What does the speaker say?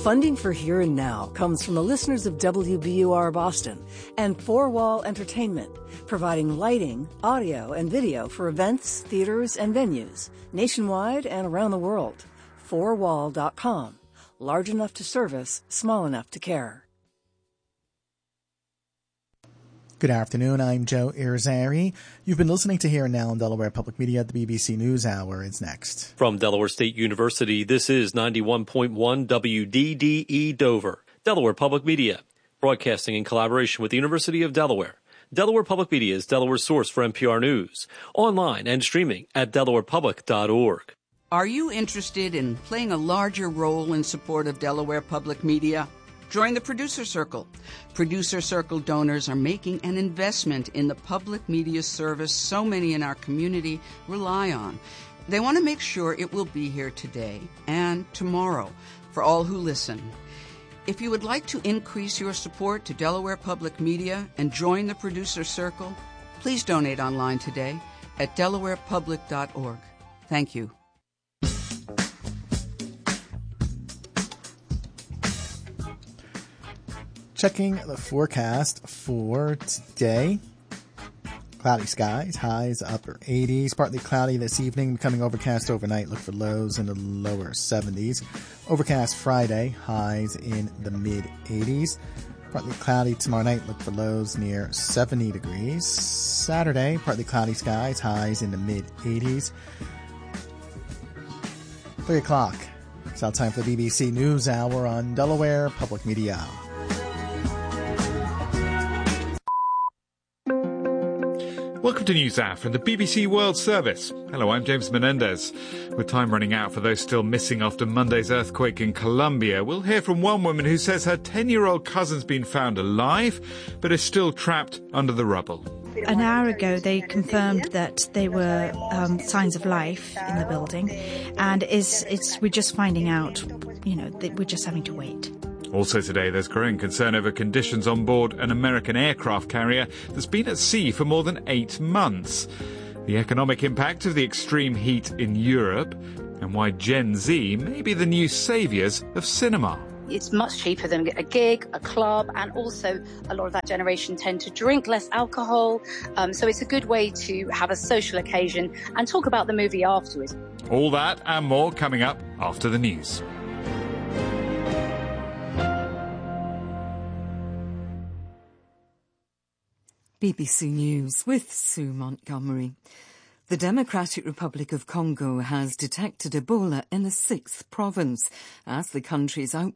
Funding for Here and Now comes from the listeners of WBUR Boston and Four Wall Entertainment, providing lighting, audio, and video for events, theaters, and venues nationwide and around the world. Fourwall.com. Large enough to service, small enough to care. Good afternoon, I'm Joe Irizarry. You've been listening to Here and Now on Delaware Public Media. The BBC News Hour is next. From Delaware State University, this is 91.1 WDDE Dover, Delaware Public Media, broadcasting in collaboration with the University of Delaware. Delaware Public Media is Delaware's source for NPR News, online and streaming at delawarepublic.org. Are you interested in playing a larger role in support of Delaware Public Media? Join the Producer Circle. Producer Circle donors are making an investment in the public media service so many in our community rely on. They want to make sure it will be here today and tomorrow for all who listen. If you would like to increase your support to Delaware Public Media and join the Producer Circle, please donate online today at delawarepublic.org. Thank you. Checking the forecast for today. Cloudy skies, highs upper 80s. Partly cloudy this evening, becoming overcast overnight. Look for lows in the lower 70s. Overcast Friday, highs in the mid 80s. Partly cloudy tomorrow night. Look for lows near 70 degrees. Saturday, partly cloudy skies, highs in the mid 80s. 3 o'clock. It's now time for the BBC News Hour on Delaware Public Media. Welcome to NewsHour from the BBC World Service. Hello, I'm James Menendez. With time running out for those still missing after Monday's earthquake in Colombia, we'll hear from one woman who says her 10-year-old cousin's been found alive, but is still trapped under the rubble. An hour ago, they confirmed that there were signs of life in the building, and we're just finding out, that we're just having to wait. Also today, there's growing concern over conditions on board an American aircraft carrier that's been at sea for more than 8 months, the economic impact of the extreme heat in Europe, and why Gen Z may be the new saviours of cinema. It's much cheaper than a gig, a club, and also a lot of that generation tend to drink less alcohol. So it's a good way to have a social occasion and talk about the movie afterwards. All that and more coming up after the news. BBC News with Sue Montgomery. The Democratic Republic of Congo has detected Ebola in the 6th province as the country's outbreak